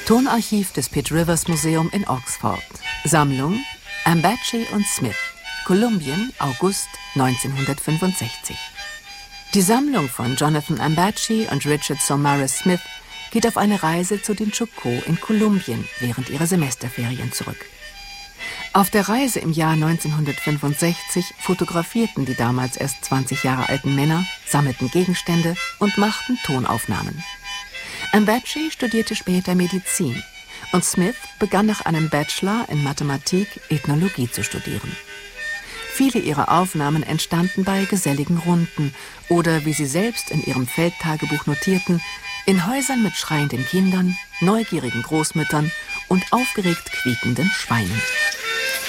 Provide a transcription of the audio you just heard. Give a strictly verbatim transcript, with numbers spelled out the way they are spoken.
Tonarchiv des Pitt Rivers Museum in Oxford. Sammlung Ambaci und Smith, Kolumbien, August neunzehnhundertfünfundsechzig. Die Sammlung von Jonathan Ambaci und Richard Saumarez Smith geht auf eine Reise zu den Chocó in Kolumbien während ihrer Semesterferien zurück. Auf der Reise im Jahr neunzehnhundertfünfundsechzig fotografierten die damals erst zwanzig Jahre alten Männer, sammelten Gegenstände und machten Tonaufnahmen. Ambaci studierte später Medizin und Smith begann nach einem Bachelor in Mathematik Ethnologie zu studieren. Viele ihrer Aufnahmen entstanden bei geselligen Runden oder, wie sie selbst in ihrem Feldtagebuch notierten, in Häusern mit schreienden Kindern, neugierigen Großmüttern und aufgeregt quiekenden Schweinen.